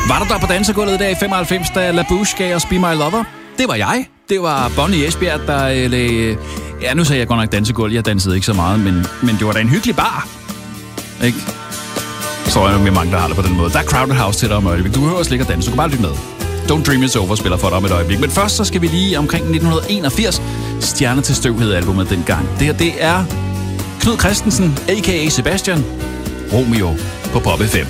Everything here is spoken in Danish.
Var du der på dansegulvet i dag i 95, da La Bouche gav os Be My Lover? Det var jeg. Det var Bonnie Esbjerg, der lagde... Ja, nu sagde jeg godt nok dansegulv. Jeg dansede ikke så meget, men det var da en hyggelig bar. Ikke? Så er der med mange, der har det på den måde. Der er Crowded House til dig om et øjeblik. Du behøver også ligge og danse. Du kan bare lytte med. Don't Dream It's Over spiller for dig om et øjeblik. Men først så skal vi lige omkring 1981. Stjerne til støv hed albumet dengang. Det her, det er Knud Christensen, a.k.a. Sebastian Romeo på Pop FM.